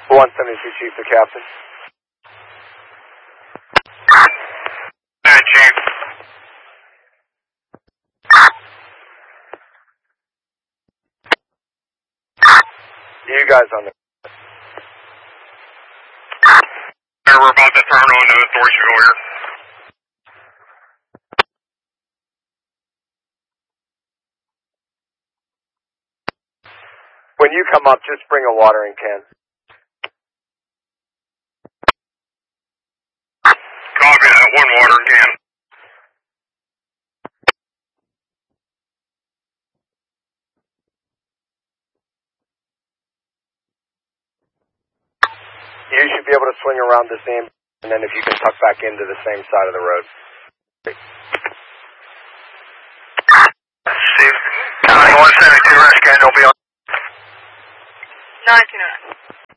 172 Chief, the captain. Hey, Chief. You guys on the... We're about to turn on the Dorsey here. When you come up, just bring a watering can. Copy that, one water can. You should be able to swing around the same, and then if you can tuck back into the same side of the road. Steve, 172 rescue, don't be on. 929.